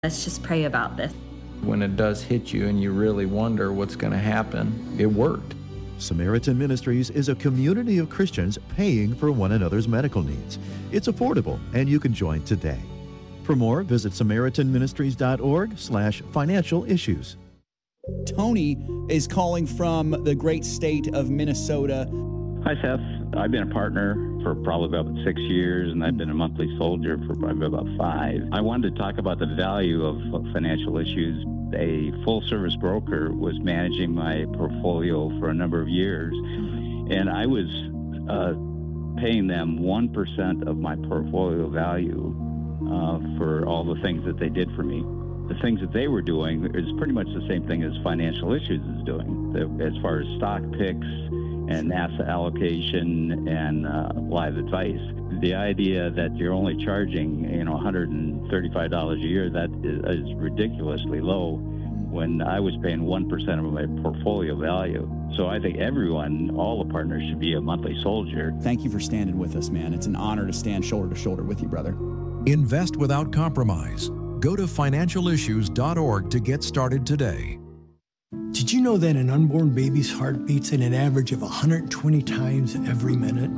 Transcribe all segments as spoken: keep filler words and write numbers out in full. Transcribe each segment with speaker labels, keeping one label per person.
Speaker 1: Let's just pray about this.
Speaker 2: When it does hit you and you really wonder what's going to happen, it worked.
Speaker 3: Samaritan Ministries is a community of Christians paying for one another's medical needs. It's affordable, and you can join today. For more, visit samaritanministries.org slash financial issues.
Speaker 4: Tony is calling from the great state of Minnesota.
Speaker 5: Hi, Seth. I've been a partner for probably about six years, and I've been a monthly soldier for probably about five. I wanted to talk about the value of financial issues. A full-service broker was managing my portfolio for a number of years, and I was uh, paying them one percent of my portfolio value uh, for all the things that they did for me. The things that they were doing is pretty much the same thing as Financial Issues is doing, the, as far as stock picks and asset allocation and uh, live advice. The idea that you're only charging, you know, one hundred thirty-five dollars a year, that is, is ridiculously low when I was paying one percent of my portfolio value. So I think everyone, all the partners, should be a monthly soldier.
Speaker 4: Thank you for standing with us, man. It's an honor to stand shoulder to shoulder with you, brother.
Speaker 6: Invest without compromise. Go to financial issues dot org to get started today.
Speaker 7: Did you know that an unborn baby's heart beats at an average of one hundred twenty times every minute?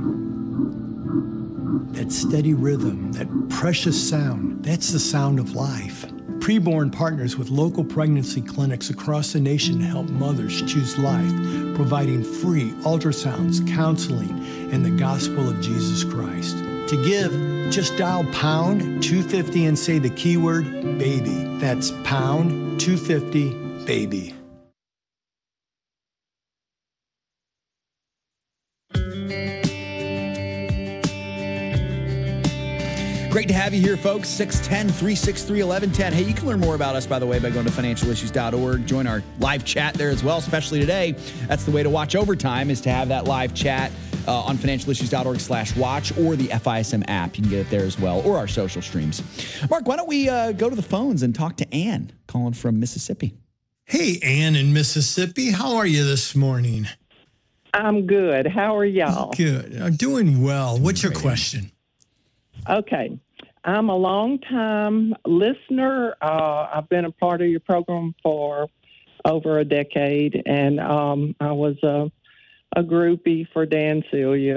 Speaker 7: That steady rhythm, that precious sound, that's the sound of life. Preborn partners with local pregnancy clinics across the nation to help mothers choose life, providing free ultrasounds, counseling, and the gospel of Jesus Christ. To give, just dial pound two fifty and say the keyword baby. That's pound two fifty baby.
Speaker 4: Great to have you here, folks. six one zero, three six three, one one one zero. Hey, you can learn more about us, by the way, by going to financial issues dot org. Join our live chat there as well, especially today. That's the way to watch overtime, is to have that live chat uh, on financial issues dot org slash watch or the F I S M app. You can get it there as well, or our social streams. Mark, why don't we uh, go to the phones and talk to Ann, calling from Mississippi.
Speaker 7: Hey, Ann in Mississippi. How are you this morning?
Speaker 8: I'm good. How are y'all?
Speaker 7: Good. I'm doing well. What's your question?
Speaker 8: Okay. I'm a long-time listener. Uh, I've been a part of your program for over a decade, and um, I was a, a groupie for Dan Celia.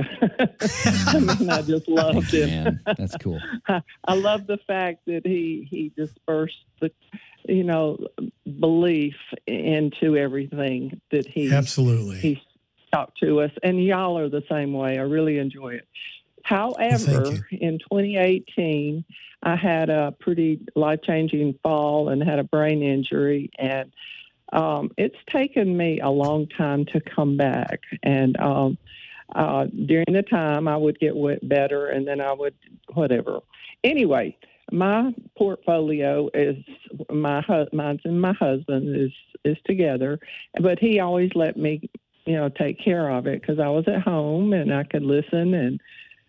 Speaker 8: I mean, I just loved
Speaker 4: Thank you,
Speaker 8: him.
Speaker 4: man. That's cool.
Speaker 8: I, I love the fact that he, he dispersed the, you know, belief into everything that he
Speaker 7: Absolutely.
Speaker 8: he talked to us, and y'all are the same way. I really enjoy it. However,
Speaker 7: Well,
Speaker 8: in twenty eighteen, I had a pretty life-changing fall and had a brain injury, and um, it's taken me a long time to come back. And um, uh, during the time, I would get wet better, and then I would whatever. Anyway, my portfolio is my hu- mine's and my husband is is together, but he always let me, you know, take care of it because I was at home and I could listen and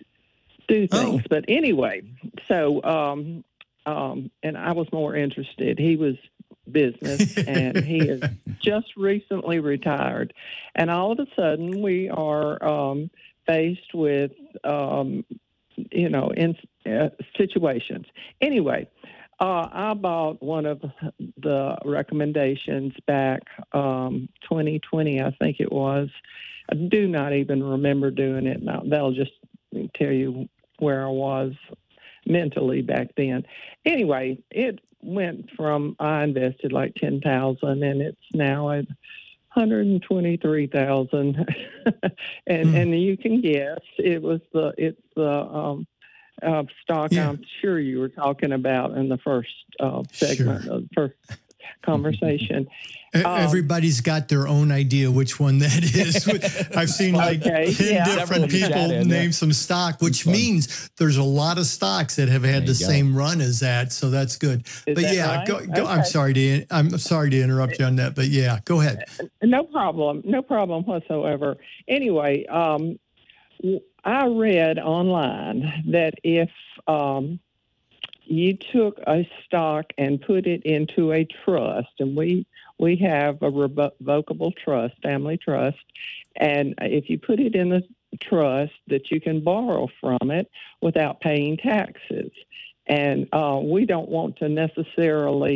Speaker 8: do things.
Speaker 7: Oh.
Speaker 8: But anyway, so, um, um, and I was more interested. He was business, and he is just recently retired. And all of a sudden, we are um, faced with, um, you know, in uh, situations. Anyway, uh, I bought one of the recommendations back um, twenty twenty, I think it was. I do not even remember doing it now. They'll just tell you where I was mentally back then. Anyway, it went from, I invested like ten thousand, and it's now at one hundred twenty-three thousand. and
Speaker 7: Mm.
Speaker 8: and you can guess it was the it's the um, uh, stock
Speaker 7: Yeah.
Speaker 8: I'm sure you were talking about in the first uh, segment
Speaker 7: Sure.
Speaker 8: of the first conversation.
Speaker 7: E-
Speaker 8: Um,
Speaker 7: Everybody's got their own idea which one that is. I've seen like
Speaker 8: Okay,
Speaker 7: ten
Speaker 8: yeah.
Speaker 4: Several
Speaker 7: different
Speaker 4: of you
Speaker 7: people
Speaker 4: chatted,
Speaker 7: name
Speaker 4: yeah.
Speaker 7: some stock, which
Speaker 4: fun.
Speaker 7: means there's a lot of stocks that have had
Speaker 4: There
Speaker 7: the
Speaker 4: you go.
Speaker 7: same run as that. So that's good.
Speaker 8: Is
Speaker 7: but
Speaker 8: that
Speaker 7: yeah,
Speaker 8: right?
Speaker 7: go, go, I'm
Speaker 8: Okay.
Speaker 7: sorry to I'm sorry to interrupt you on that. But yeah, go ahead.
Speaker 8: No problem. No problem whatsoever. Anyway, um, w- I read online that if um, you took a stock and put it into a trust, and we we have a revocable trust, family trust, and if you put it in the trust, that you can borrow from it without paying taxes. And uh, we don't want to necessarily